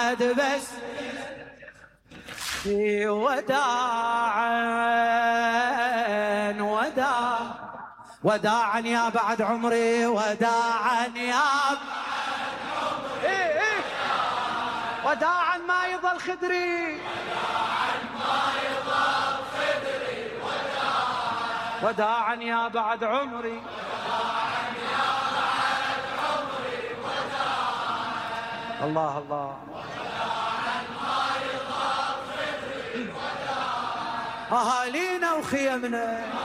بعد بس وداعا وداعا يا بعد عمري، وداعا يا بعد عمري، وداعا ما يظل خدري، وداعا ما يظل خدري، وداعا يا بعد عمري، وداعا يا بعد عمري، وداعا الله الله، وداعا ما يظل خدري، وداعا أهالينا وخيمنا